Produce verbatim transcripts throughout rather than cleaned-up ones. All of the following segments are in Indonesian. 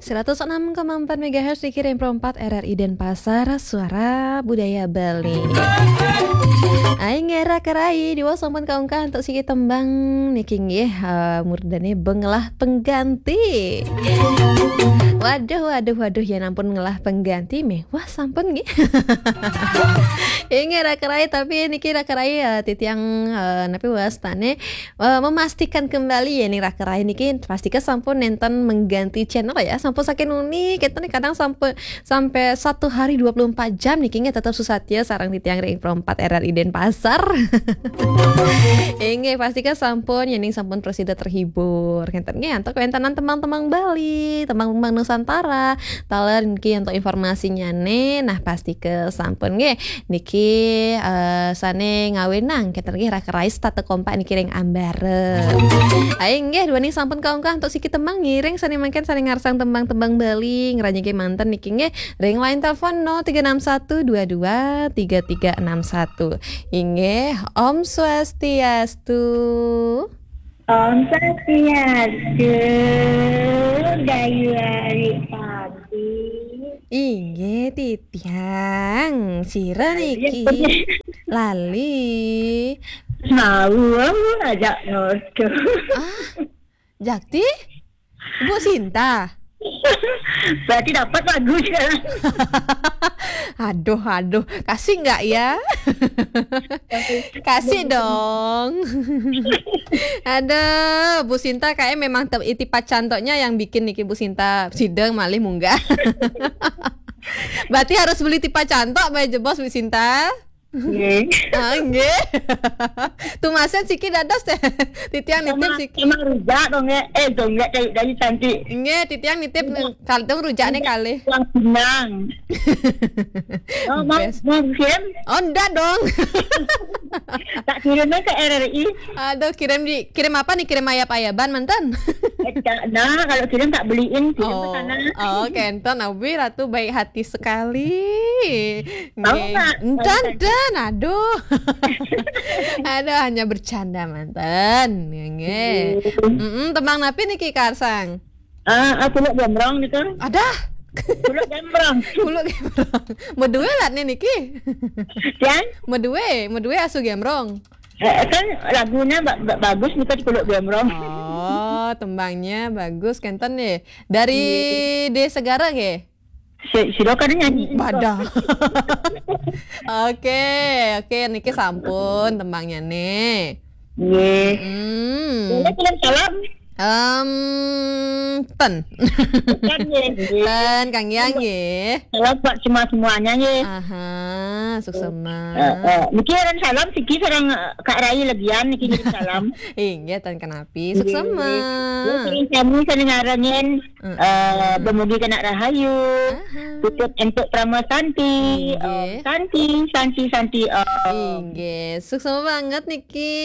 seratus enam koma empat megahertz dikirim perempat R R I Denpasar, suara budaya Bali. Aing era kerai diwa sampun kaungkah untuk siki tembang niki nggih uh, murdane bengelah pengganti. Waduh waduh waduh ya ampun ngelah pengganti meh. Wah sampun nggih. Ing era kerai tapi niki ra kerai uh, titiang uh, napi wastane uh, memastikan kembali ya nih ra kerai niki pastikan sampun nenten mengganti channel ya. Sampun saking unik kita nih kadang sampai sampai satu hari dua puluh empat jam niki nggih tetap susatya sarang titiang ring perempat R R I Denpasar. Inge pastikan sampun yening sampun presida terhibur. Ngenten nggih antuk entanan teman-teman Bali, teman-teman Nusantara. Taler niki untuk informasinya nih. Nah pastikan sampun nggih niki uh, sane ngawenang kita nggih ra kerai start kompak niki ring ambare. Aing nggih duani sampun kaungkah untuk siki temang ngiring sane mangken sane ngarsang tembang-tembang Bali ngranyeke manten niki nggih ring line telepon nol tiga enam satu dua dua tiga tiga enam satu. Inggih Om Swastiastu. Om Swastiastu. Dayu hari pagi. Inggih titiang sira niki lali Mau ajak nodo. ah Jakti Bu Sinta. Berarti dapat bagus kan? Aduh, aduh, kasih nggak ya? Kasih dong. Aduh, Bu Sinta kayaknya memang itipat cantoknya yang bikin niki Bu Sinta sideng malih munggah. Berarti harus beli tipat cantok bae jebos Bu Sinta. Nggih. Ah, nggih. Tuh masnya siki dados teh. Titiang nitip siki. Emang rujak dong ya. Eh dong ya dari dari cantik. Nggih, titiang nitip kaltung rujakne kalih. Yang Pinang. Oh, mau mau kirim? Oh, ndak dong. Tak kirimnya ke R R I. Aduh, kirim di kirim apa nih? Kirim ayap-ayaban mantan. Nah, kalau kirim tak beliin kirim Oh, ke sana. oh, kenton Abi Ratu baik hati sekali. Tahu Nggih. nggak? Dan dan aduh. Aduh hanya bercanda mantan. Nggih. Heeh, temang napi niki karsang. Ah, aku nak gembrong gitu. Ada. Kulo gembrong. Kulo gembrong. Medue lah nih niki. Kan? Medue, medue asu gembrong. Eh, kan lagunya ba- ba- bagus nih kan kulo gembrong. Oh, tembangnya bagus kenton nih. Dari De Segara nggih. Si, si kan nyanyi. Badah. Oke, oke niki sampun tembangnya nih. Nggih. Hmm. Boleh kirim salam. Um, ten. Kan nggih. Ten Kang Yang nggih. Salam buat semua semuanya nggih. Aha, suksema. Eh, eh, niki orang salam siki sareng eh, Kak Rai legian niki kirim salam. Inggih ten kenapi suksema. Kirim kami sareng ngaranyen eh bemugi kena rahayu. Aha. Tutup untuk Prama Santi. Nggih. Om Santi, Santi, Santi. Om. Inggih, suksema banget niki.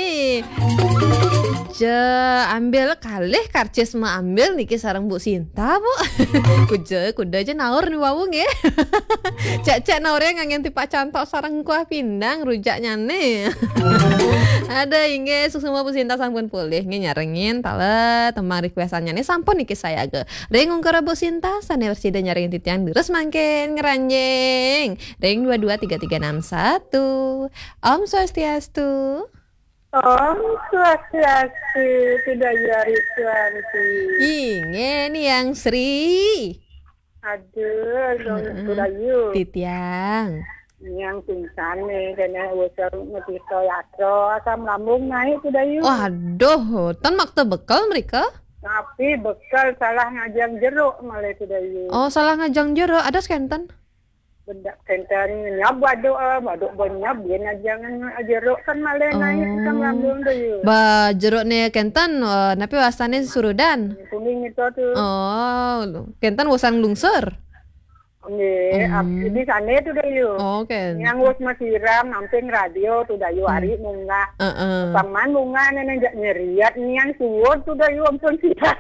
Je ambil kalih karcis mah ambil niki sareng Bu Sinta, Bu. Kuja kuda aja naur nih wawung ya. Cek-cek naurnya ngangen tipak cantok sareng kuah pindang rujaknya nih. Ada inge suksema Bu Sinta sampun pulih nge nyarengin tala temang requestannya nih sampun niki saya ge. Ring ungkara Bu Sinta sane bersida nyarengin titiang deres mangken ngeranjing. Ring dua dua tiga tiga enam satu. Om Swastiastu. Om Swastiastu, tidak jari Swanti. Inge nih yang Sri. Aduh, dong Mm-mm. sudah yuk. Titiang. Yang pingsan nih, karena usah ngetito yatro, asam lambung naik sudah yuk. Waduh, tan makta bekal mereka? Tapi bekal salah ngajang jeruk malah sudah yuk. Oh, salah ngajang jero, ada skentan. Benda kenten nyab waduh, waduh bonyab dia ngajangan jeruk kan malah naik asam lambung tuh yuk. Ba jero nih kentan, uh, napi wasane surudan. Kuning itu tuh. Oh, lu- kentan wasang lungsur. Nggih, Hmm. di sana tuh dah yuk. Oh, ken. Yang wis masiram namping radio tuh dah yuk hari munggah. Heeh. Paman bunga nenek nyeriat nian suwon tuh dah yuk ampun sitar.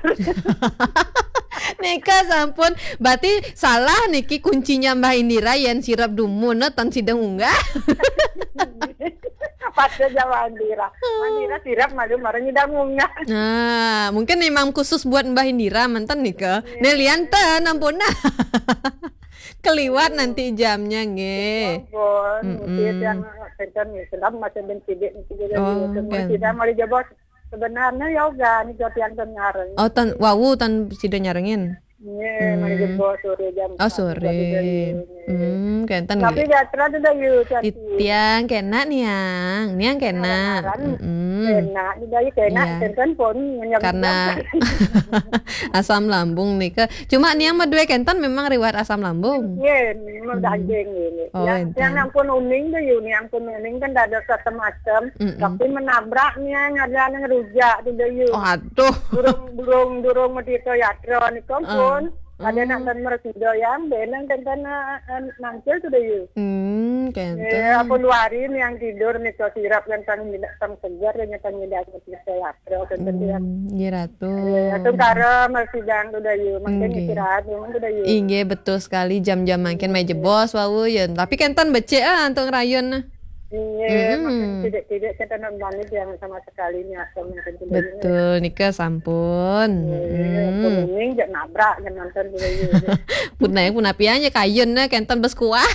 Nika sampun, berarti salah niki kuncinya Mbah Indira yang sirap dumun tan sidang unggah. Pada Jawa Mandira. Mandira sirap malu marah nyidangungan. Nah, mungkin memang khusus buat Mbah Indira mantan nih ke. Nelian ten ampun nah. Keliwat nanti jamnya nge. Ampun, Mm-mm. mesti yang tenten Islam macam benci benci Oh, jadi. kan. Tidak mau dijebos. Sebenarnya yoga nih jod yang tengar. Oh, tan wawu tan sida nyarengin. Iya, mau dijebos sore jam. Oh, sore. Hmm, kentan Tapi nge. jatra sudah yuk cantik. Itiang kena niang, niang kena. Mm-mm. Kena, jadi kena Iya. tenten pun menyebut. Karena asam lambung nih ke. Cuma niang mah dua kentan memang riwayat asam lambung. Iya, memang daging ini. Oh, yang, enten. yang ampun uning tuh yuk, yang ampun uning kan ada macam, Mm-mm. tapi menabraknya ada yang rujak tuh yuk. Oh, aduh. Durung durung durung medito yatra nih pun, Uh. ada nak dan mersido yang benang kan karena nangkil sudah yuk. Hmm, Eh, kentan. apa luarin yang tidur nih kau sirap dan tang tidak tang segar dan nyata nyedak medito yatra kan yang. Hmm, iya ratu. Ya, itu karena mersidang sudah yuk, makin Nggih. istirahat memang sudah yuk. Inge betul sekali jam-jam makin main jebos wawu ya. Tapi kentan becek ah untuk rayon nah. Iya, Mm-mm. makin tidak-tidak kita nonton yang sama sekali nih asal mungkin tidak. Betul nika sampun. Iya, Hmm. kuning jangan nabrak jangan nonton juga yuk. Punai pun apianya kayun nah kentan bes kuat.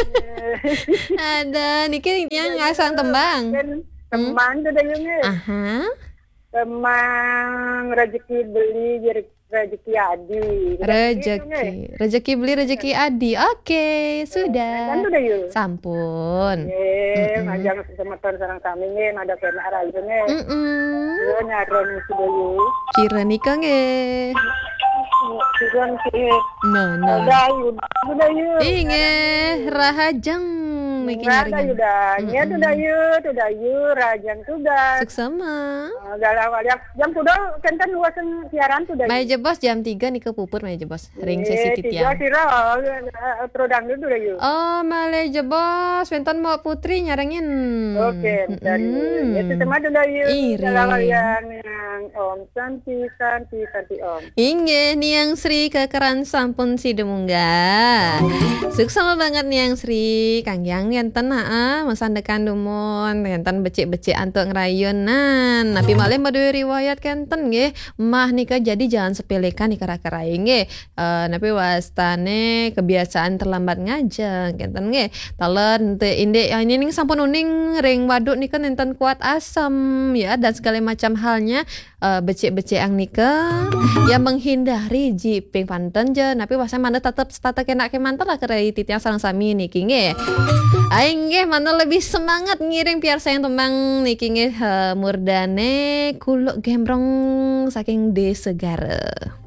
Ada niki yang ngasang tembang. Kan teman tuh dah yuk. Aha. Teman rezeki beli jadi rezeki adi. Rezeki, rezeki beli rezeki adi. Oke, Kan sudah. tuh dah yuk. Sampun. Eh, ngajak sama teman sarang kami nih, ada kena rayu nih. Mm-mm. Yo nyaron sudah yuk. Cira nikah nge. Sudah sih. No, no. Udah yuk. Sudah yuk. Inge rahajang niki Ada nyaringin. sudah. Ya sudah yuk, sudah yuk, rajang sudah. Suksama. Galau yang yang sudah kan kan luasan siaran sudah. Mai jebos jam tiga nih ke pupur mai jebos. Ring Eh, sesi tiga titiang. sira produk dulu dah yuk. Oh, male jebos. Wentan mau putri nyarengin. Oke, bentar yuk. Mm-mm. Itu sama dulu yuk. Iri. Galau yang yang Om Santi Santi Santi Om. Inge Niang Sri kekeran sampun si demunggah. Suksama banget Niang Sri. Kang Yang enten ah masandekan dumon enten becik-becik antuk ngerayunan. Tapi malah madu riwayat kenten nggih. Mah nika jadi jangan sepelekan nih kara-karai nggih. Eh napi wastane kebiasaan terlambat ngajeng kenten nggih. Talen te inde ini ning sampun uning ring waduk nika enten kuat asam ya dan segala macam halnya eh, becik-becik ang nika yang menghindari jiping panten je tapi wasa mana tetap stata kena ke mantel lah kerai titiang sarang sami niki nggih. Aing nggih mana lebih semangat ngiring piar sayang tembang niki nggih eh, murdane kuluk gembrong saking de segara.